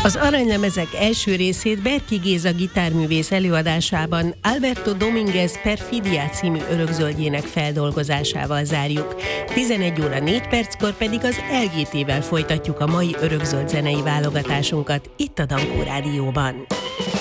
Az Aranylemezek első részét Berki Géza gitárművész előadásában Alberto Domínguez Perfidia című örökzöldjének feldolgozásával zárjuk. 11 óra 4 perckor pedig az LGT-vel folytatjuk a mai örökzöld zenei válogatásunkat itt a Dankó Rádióban.